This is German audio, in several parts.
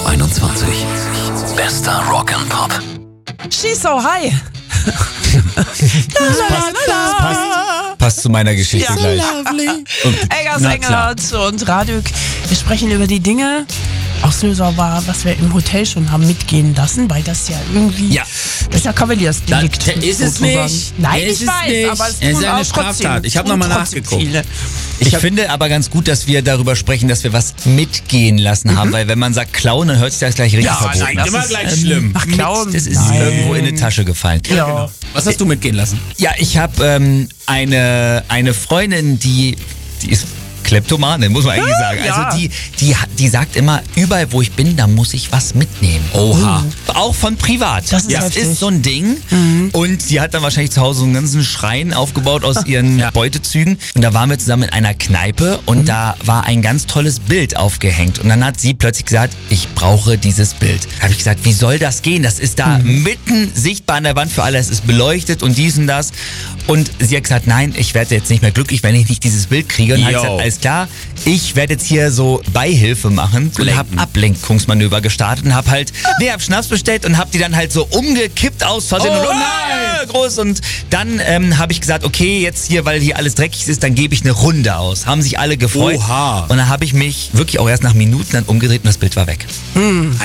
21. Bester Rock and Pop. She's so high. Passt zu meiner Geschichte gleich. Eggers Engelhardt und Radük. Wir sprechen über die Dinge. Auslöser war, was wir im Hotel schon haben mitgehen lassen, weil das ja irgendwie, das ist ja Kavaliersdelikt. Ist es nicht. Nein, Ist ich es weiß, nicht. aber es Es ist tun eine auch Straftat. trotzdem, Ich habe nochmal nachgeguckt. viele. Ich finde aber ganz gut, dass wir darüber sprechen, dass wir was mitgehen lassen haben, weil wenn man sagt klauen, dann hört sich das gleich richtig verboten nein, an. immer gleich schlimm. Ach, klauen. Das ist irgendwo in eine Tasche gefallen. Ja. Was hast du mitgehen lassen? Ja, ich habe eine Freundin, die ist Kleptomane, muss man eigentlich sagen. ja. Also die sagt immer, überall wo ich bin, da muss ich was mitnehmen. Oha. Auch von privat. Das ist das heftig. ist so ein Ding. Und die hat dann wahrscheinlich zu Hause so einen ganzen Schrein aufgebaut aus ihren Beutezügen. Und da waren wir zusammen in einer Kneipe und da war ein ganz tolles Bild aufgehängt. Und dann hat sie plötzlich gesagt, ich brauche dieses Bild. Da habe ich gesagt, wie soll das gehen? Das ist da mitten sichtbar an der Wand für alle. Es ist beleuchtet und dies und das. Und sie hat gesagt, nein, ich werde jetzt nicht mehr glücklich, wenn ich nicht dieses Bild kriege. Und hat Yo. gesagt, alles klar, ich werde jetzt hier so Beihilfe machen und habe Ablenkungsmanöver gestartet und habe hab Schnaps bestellt und habe die dann halt so umgekippt aus Versehen und groß. Und dann habe ich gesagt, okay, jetzt hier, weil hier alles dreckig ist, dann gebe ich eine Runde aus. Haben sich alle gefreut. Oha. Und dann habe ich mich wirklich auch erst nach Minuten dann umgedreht und das Bild war weg. Und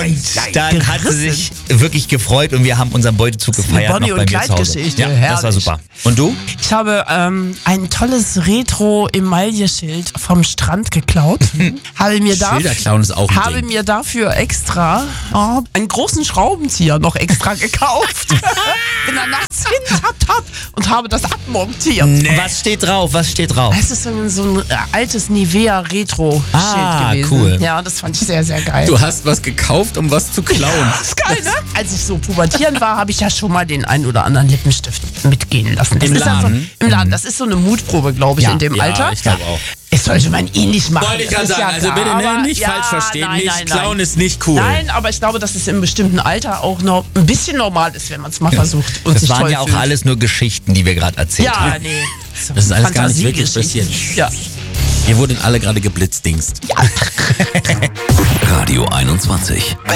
dann hat sie sich wirklich gefreut und wir haben unseren Beutezug gefeiert Bonnie noch bei und mir zu Hause. Clyde-Geschichte, Ja, das war herrlich. super. Und du? Ich habe ein tolles Retro-Emaille-Schild vom Strand geklaut. Schilderklauen ist auch ein Habe Ding. mir dafür extra einen großen Schraubenzieher noch extra gekauft. Bin dann nachts hin und habe das abmontiert. Was steht drauf? Was steht drauf? Es ist so ein altes Nivea-Retro-Schild gewesen. Cool. Ja, das fand ich sehr, sehr geil. Du hast was gekauft, um was zu klauen. Das ist geil, ne? Als ich so pubertieren war, habe ich ja schon mal den einen oder anderen Lippenstift mitgehen lassen. Das Im ist ja Laden? Im Laden. Das ist so eine Mutprobe, glaube ich, in dem Alter. ich glaube auch. Es sollte man nicht machen. Wollte ich das gerade ist sagen, ja also klar. bitte Aber nicht falsch verstehen. Nein. Klauen ist nicht cool. Nein, aber ich glaube, dass es im bestimmten Alter auch noch ein bisschen normal ist, wenn man es mal versucht und Das sich waren toll ja auch fühlt. alles nur Geschichten, die wir gerade erzählt Ja, haben. nee. Das ist alles gar nicht wirklich passiert. Ja. Hier wurden alle gerade geblitzdingst. Radio 21.